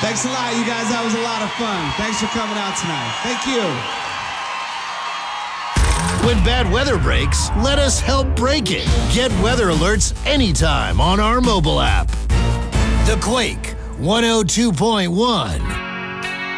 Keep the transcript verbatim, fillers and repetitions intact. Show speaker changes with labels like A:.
A: Thanks a lot, you guys. That was a lot of fun. Thanks for coming out tonight. Thank you.
B: When bad weather breaks, let us help break it. Get weather alerts anytime on our mobile app. The Quake one oh two point one.